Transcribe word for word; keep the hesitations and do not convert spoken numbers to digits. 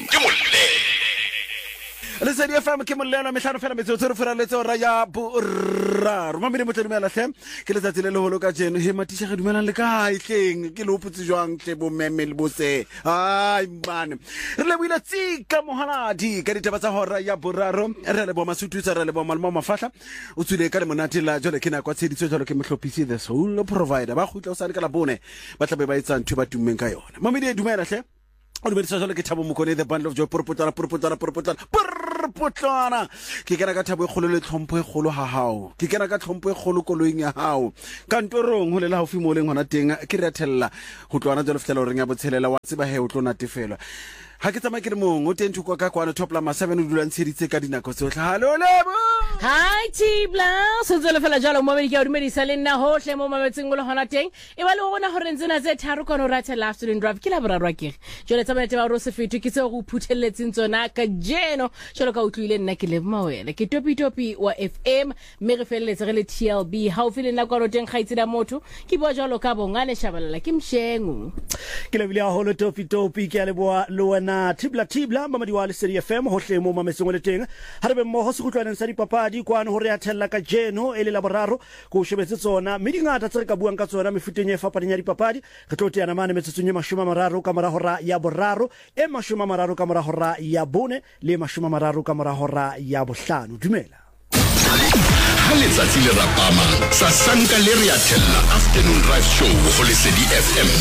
ke molle le se dia fam ke mollelo mehlano fela metso tsoro fela letso ra ya boraro mamedi mo tlemela hle ke le tsatsile le holo ka jeno he matisha ge dumelang le kae tleng ke lo putse jwang tle bo memel bose ai man re le buile tsika mohanadi ka ditaba tsa hora ya boraro re le bo masuthu tsa re le bo malmo mafahla o tsule ka le monatela jole ke na kwa tsheditso jole ke mehlophisi the soul provider ba khutla o sa ka la bone ba tla be ba etsang thuba tummeng ka yona mamedi dumela hle o le tsa jole ke Thabo Mokone the bundle of joy porpotana porpotana porpotana porpotana ke kena ka Thabo e kholo le tlhompho e kholo ha hao ke kena ka tlhompho e kholo koloing ya hao kantorong ho le la ho fi mo leng hona teng ke re thella go tlwana jole fitela o reng ya botshelela wa tseba he o tlo natefelwa ha ke tsama ke re mong o teng thuko ka kwana top la ma seven o dulang tsheditse ka dinako tsohle hallo lebo hi Tibla so tsela fela jalo mo medi ke o dumedisa le nna hohle mo mametseng le hona teng e ba le bona hore ntsena tse tharo kono ra tshela afternoon drive ke la boraro ke jole tsama teba ro se fitu ke tse go phutheletseng tsona ka jeno jole ka utlwile nna ke le mawele ke topi topi wa F M me re feletse re le T L B ha o file nna kono teng ga itsela motho ke bua jalo ka bongane shabalala ke mshengu ke le bile a holo topi topi ke le bua lo na Tibla Tibla mamadi wa Lesedi F M hohle mo mametseng le teng ha re be mo ho se kutlwaneng sa dipapadi kwana hore ya thella ka jeno ele la boraro go shebetse tsona mme dingata tse re ka buang ka tsona mefuteng e fapaneng ya dipapadi re tlo teana mane metsotsong e mashome a mararo ka mora hora ya boraro e mashome a mararo ka mora hora ya bone le mashome a mararo ka mora hora ya bohlano dumela ha letsatsi le rapama sa sanka le re ya thella afternoon drive show go Lesedi F M